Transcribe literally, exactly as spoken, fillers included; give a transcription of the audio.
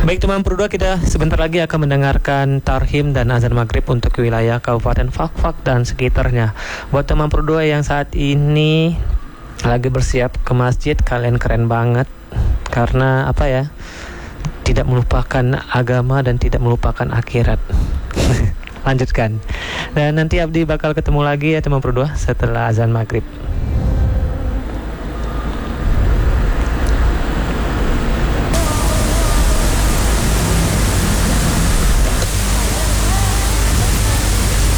Baik teman Perdua, kita sebentar lagi akan mendengarkan tarhim dan azan maghrib untuk wilayah Kabupaten Fakfak dan sekitarnya. Buat teman Perdua yang saat ini lagi bersiap ke masjid, kalian keren banget. Karena apa ya, tidak melupakan agama dan tidak melupakan akhirat. Lanjutkan. Dan nanti Abdi bakal ketemu lagi ya teman Perdua setelah azan maghrib.